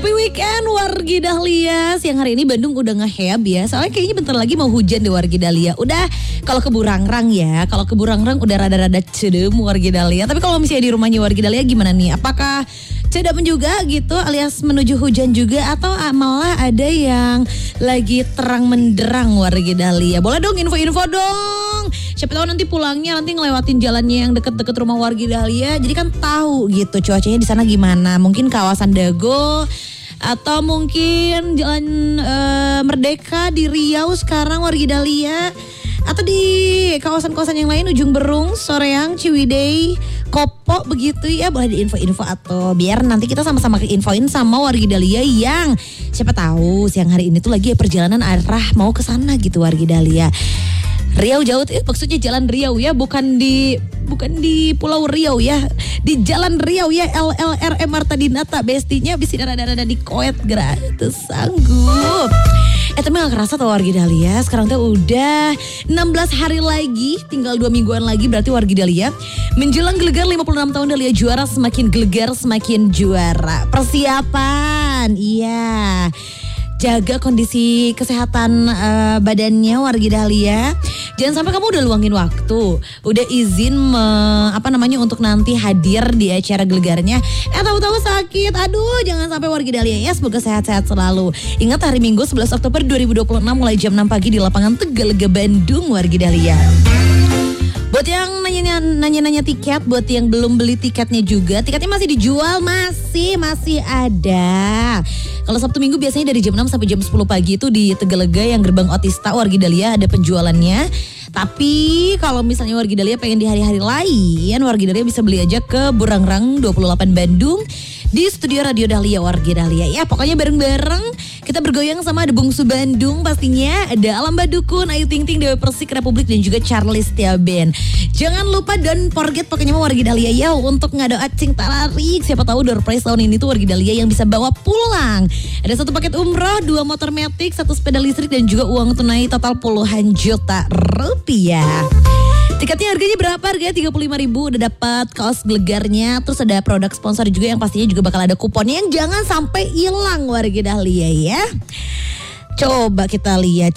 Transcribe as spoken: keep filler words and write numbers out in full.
Happy weekend Wargi Dahlia. Siang hari ini Bandung udah nge-hype ya. Soalnya kayaknya bentar lagi mau hujan deh Wargi Dahlia. Udah kalau ke Burangrang ya. Kalau ke Burangrang udah rada-rada cedem Wargi Dahlia. Tapi kalau misalnya di rumahnya Wargi Dahlia gimana nih? Apakah cedem juga gitu alias menuju hujan juga? Atau malah ada yang lagi terang menderang Wargi Dahlia? Boleh dong info-info dong. Siapa tahu nanti pulangnya nanti ngelewatin jalannya yang deket-deket rumah Wargi Dahlia. Jadi kan tahu gitu cuacanya di sana gimana. Mungkin kawasan Dago atau mungkin Jalan uh, Merdeka di Riau sekarang Wargi Dahlia, atau di kawasan-kawasan yang lain Ujung Berung, Soreang, Ciwidey, Kopo begitu ya. Boleh di info-info atau biar nanti kita sama-sama infoin sama Wargi Dahlia yang siapa tahu siang hari ini tuh lagi perjalanan arah mau ke sana gitu Wargi Dahlia. Riau jauh eh, maksudnya Jalan Riau ya, bukan di bukan di Pulau Riau ya, di Jalan Riau ya. L L R M Marta Dinata bestinya bisa darah-darah di koet gratis sanggup. Eh tapi gak kerasa tau Wargi Dahlia, sekarang tuh udah enam belas hari lagi, tinggal dua mingguan lagi berarti Wargi Dahlia menjelang gelegar lima puluh enam tahun Dahlia Juara, semakin gelegar semakin juara. Persiapan, iya. Jaga kondisi kesehatan uh, badannya Wargi Dahlia. Jangan sampai kamu udah luangin waktu, udah izin me, apa namanya untuk nanti hadir di acara gelegarnya, eh tahu-tahu sakit. Aduh, jangan sampai Wargi Dahlia ya. Semoga sehat-sehat selalu. Ingat hari Minggu sebelas Oktober dua ribu dua puluh enam mulai jam enam pagi di lapangan Tegalega Bandung Wargi Dahlia. Buat yang nanya-nanya tiket, buat yang belum beli tiketnya juga, tiketnya masih dijual, masih, masih ada. Kalau Sabtu Minggu biasanya dari jam enam sampai jam sepuluh pagi itu di Tegalega yang gerbang Otista Wargi Dahlia ada penjualannya. Tapi kalau misalnya Wargi Dahlia pengen di hari-hari lain, Wargi Dahlia bisa beli aja ke Burangrang dua puluh delapan Bandung di studio Radio Dahlia Wargi Dahlia. Ya pokoknya bareng-bareng kita bergoyang sama ada Bungsu Bandung pastinya, ada Alam Badukun, Ayu Ting Ting, Dewa Persik Republik dan juga Charlie Setia Band. Jangan lupa don't forget pokoknya mau Wargi Dahlia ya untuk ngado acing tararik. Siapa tahu door prize tahun ini tuh Wargi Dahlia yang bisa bawa pulang. Ada satu paket umroh, dua motor matic, satu sepeda listrik dan juga uang tunai total puluhan juta rupiah. Tiketnya harganya berapa? Harganya tiga puluh lima ribu udah dapat kaos gelegarnya. Terus ada produk sponsor juga yang pastinya juga bakal ada kuponnya yang jangan sampai hilang Wargi Dahlia ya. Coba kita lihat.